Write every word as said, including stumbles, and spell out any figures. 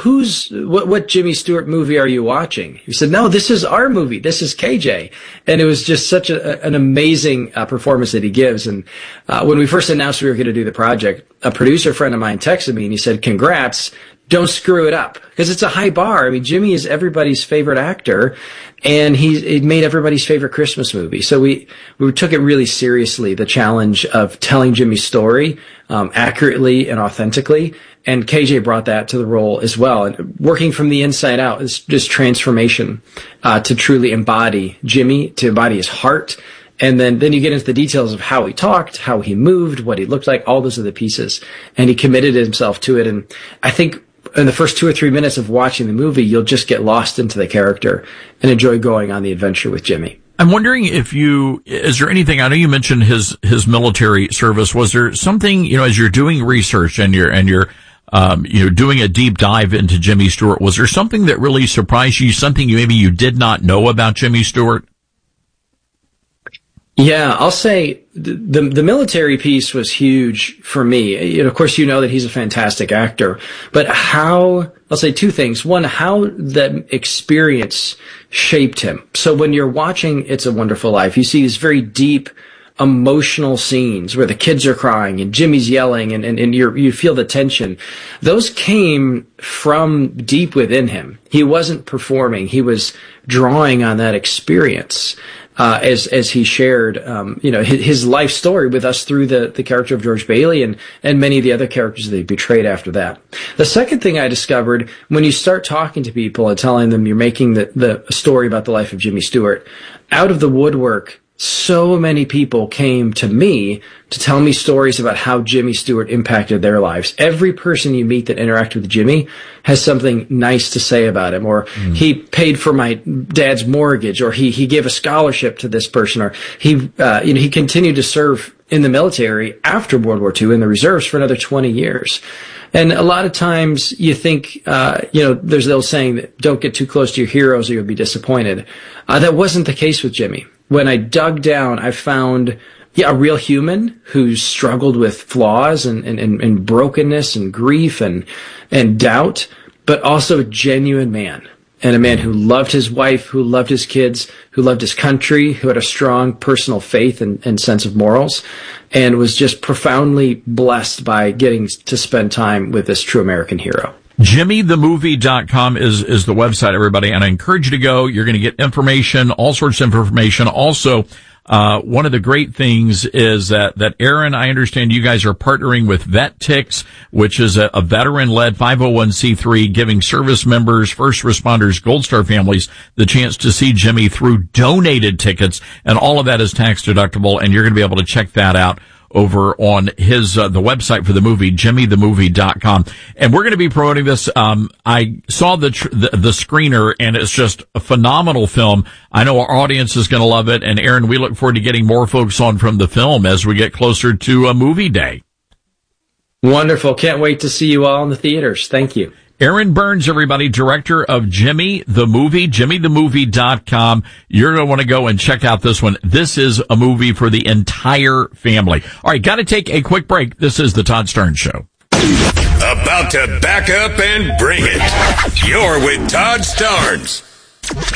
who's, what, what Jimmy Stewart movie are you watching? He said, no, this is our movie. This is K J. And it was just such a, an amazing uh, performance that he gives. And uh, when we first announced we were going to do the project, a producer friend of mine texted me and he said, congrats. Don't screw it up, because it's a high bar. I mean, Jimmy is everybody's favorite actor, and he it made everybody's favorite Christmas movie. So we we took it really seriously, the challenge of telling Jimmy's story um, accurately and authentically. And K J brought that to the role as well. And working from the inside out is just transformation uh, to truly embody Jimmy, to embody his heart. And then, then you get into the details of how he talked, how he moved, what he looked like, all those are the pieces. And he committed himself to it. And I think in the first two or three minutes of watching the movie, you'll just get lost into the character and enjoy going on the adventure with Jimmy. I'm wondering if you, is there anything, I know you mentioned his, his military service. Was there something, you know, as you're doing research and you're, and you're, um, you know, doing a deep dive into Jimmy Stewart, was there something that really surprised you, something you maybe you did not know about Jimmy Stewart? Yeah, I'll say the, the the military piece was huge for me. You know, of course, you know that he's a fantastic actor, but how, I'll say two things. One, how that experience shaped him. So when you're watching It's a Wonderful Life, you see these very deep, emotional scenes where the kids are crying and Jimmy's yelling and, and, and you you feel the tension. Those came from deep within him. He wasn't performing. He was drawing on that experience. Uh, as, as he shared, um, you know, his, his life story with us through the, the character of George Bailey and, and many of the other characters that he portrayed after that. The second thing I discovered, when you start talking to people and telling them you're making the, the story about the life of Jimmy Stewart, out of the woodwork, so many people came to me to tell me stories about how Jimmy Stewart impacted their lives. Every person you meet that interacted with Jimmy has something nice to say about him, or mm. he paid for my dad's mortgage, or he, he gave a scholarship to this person, or he, uh, you know, he continued to serve in the military after World War Two in the reserves for another twenty years. And a lot of times you think, uh, you know, there's the old saying that don't get too close to your heroes or you'll be disappointed. Uh, that wasn't the case with Jimmy. When I dug down, I found yeah, a real human who struggled with flaws and, and, and brokenness and grief and, and doubt, but also a genuine man. And a man who loved his wife, who loved his kids, who loved his country, who had a strong personal faith and, and sense of morals, and was just profoundly blessed by getting to spend time with this true American hero. Jimmy the movie dot com is, is the website, everybody, and I encourage you to go. You're going to get information, all sorts of information. Also, uh, one of the great things is that, that Aaron, I understand you guys are partnering with VetTix, which is a, a veteran-led five oh one c three giving service members, first responders, Gold Star families the chance to see Jimmy through donated tickets, and all of that is tax deductible, and you're going to be able to check that out over on his, uh, the website for the movie, Jimmy the movie dot com. And we're going to be promoting this. Um, I saw the, tr- the, the screener, and it's just a phenomenal film. I know our audience is going to love it. And Aaron, we look forward to getting more folks on from the film as we get closer to a movie day. Wonderful. Can't wait to see you all in the theaters. Thank you. Aaron Burns, everybody, director of Jimmy the Movie, Jimmy the movie dot com. You're going to want to go and check out this one. This is a movie for the entire family. All right, got to take a quick break. This is the Todd Starnes Show. About to back up and bring it. You're with Todd Starnes.